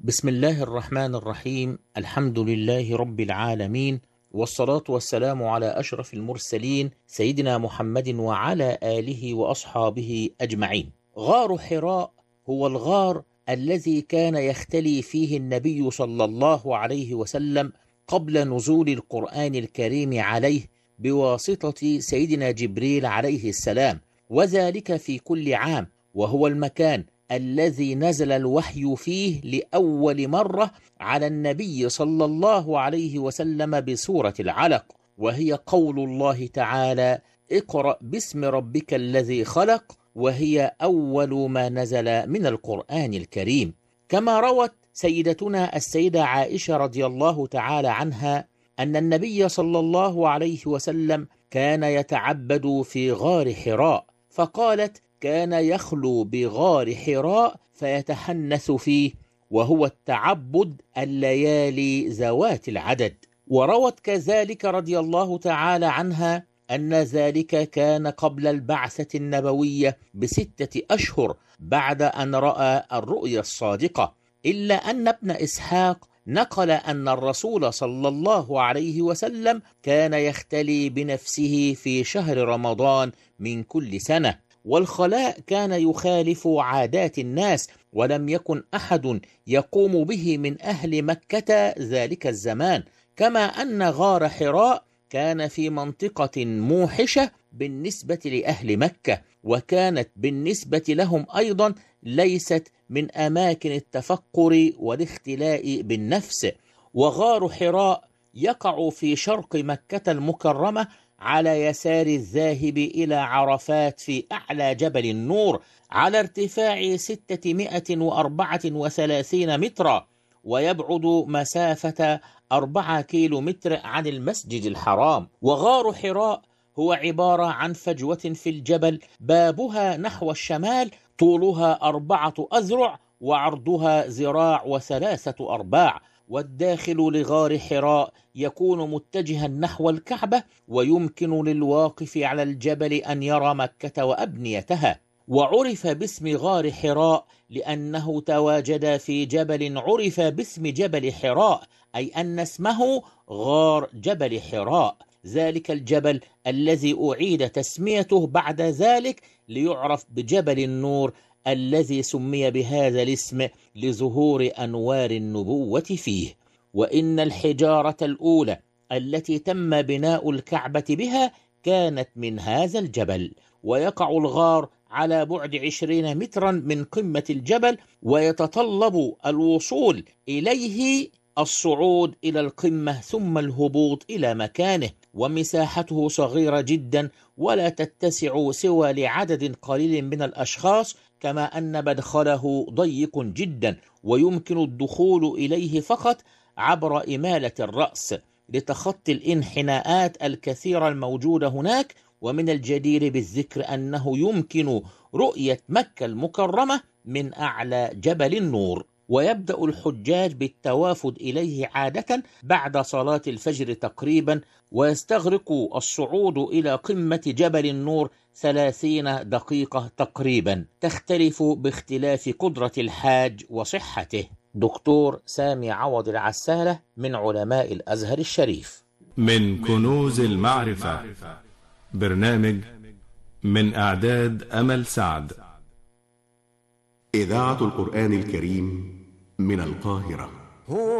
بسم الله الرحمن الرحيم. الحمد لله رب العالمين، والصلاة والسلام على أشرف المرسلين سيدنا محمد وعلى آله وأصحابه أجمعين. غار حراء هو الغار الذي كان يختلي فيه النبي صلى الله عليه وسلم قبل نزول القرآن الكريم عليه بواسطة سيدنا جبريل عليه السلام، وذلك في كل عام، وهو المكان الذي نزل الوحي فيه لأول مرة على النبي صلى الله عليه وسلم بسورة العلق، وهي قول الله تعالى: اقرأ باسم ربك الذي خلق، وهي أول ما نزل من القرآن الكريم. كما روت سيدتنا السيدة عائشة رضي الله تعالى عنها أن النبي صلى الله عليه وسلم كان يتعبد في غار حراء، فقالت: كان يخلو بغار حراء فيتحنث فيه، وهو التعبد الليالي ذوات العدد. وروت كذلك رضي الله تعالى عنها أن ذلك كان قبل البعثة النبوية ب6 أشهر بعد أن رأى الرؤيا الصادقة، إلا أن ابن إسحاق نقل أن الرسول صلى الله عليه وسلم كان يختلي بنفسه في شهر رمضان من كل سنة، والخلاء كان يخالف عادات الناس، ولم يكن أحد يقوم به من أهل مكة ذلك الزمان. كما أن غار حراء كان في منطقة موحشة بالنسبة لأهل مكة، وكانت بالنسبة لهم أيضا ليست من أماكن التفكر والاختلاء بالنفس. وغار حراء يقع في شرق مكة المكرمة على يسار الذاهب إلى عرفات في أعلى جبل النور على ارتفاع 634 مترا، ويبعد مسافة 4 كيلومتر عن المسجد الحرام. وغار حراء هو عبارة عن فجوة في الجبل بابها نحو الشمال، طولها 4 أذرع وعرضها 1.3 أرباع. والداخل لغار حراء يكون متجها نحو الكعبة، ويمكن للواقف على الجبل أن يرى مكة وأبنيتها. وعرف باسم غار حراء لأنه تواجد في جبل عرف باسم جبل حراء، أي أن اسمه غار جبل حراء، ذلك الجبل الذي أعيد تسميته بعد ذلك ليعرف بجبل النور الذي سمي بهذا الاسم لظهور أنوار النبوة فيه. وإن الحجارة الأولى التي تم بناء الكعبة بها كانت من هذا الجبل. ويقع الغار على بعد 20 مترا من قمة الجبل، ويتطلب الوصول إليه الصعود إلى القمة ثم الهبوط إلى مكانه. ومساحته صغيرة جدا ولا تتسع سوى لعدد قليل من الأشخاص، كما أن مدخله ضيق جدا، ويمكن الدخول إليه فقط عبر إمالة الرأس لتخطي الانحناءات الكثيرة الموجودة هناك. ومن الجدير بالذكر أنه يمكن رؤية مكة المكرمة من أعلى جبل النور. ويبدأ الحجاج بالتوافد إليه عادة بعد صلاة الفجر تقريبا، ويستغرق الصعود إلى قمة جبل النور 30 دقيقة تقريبا، تختلف باختلاف قدرة الحاج وصحته. دكتور سامي عوض العسالة من علماء الأزهر الشريف. من كنوز المعرفة، برنامج من إعداد أمل سعد. إذاعة القرآن الكريم من القاهرة.